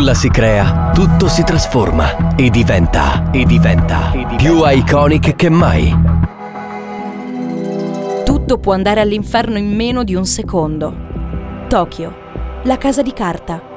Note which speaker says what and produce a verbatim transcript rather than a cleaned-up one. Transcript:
Speaker 1: nulla si crea, tutto si trasforma e diventa, e diventa, e diventa più iconic che mai.
Speaker 2: Tutto può andare all'inferno in meno di un secondo. Tokyo, la casa di carta.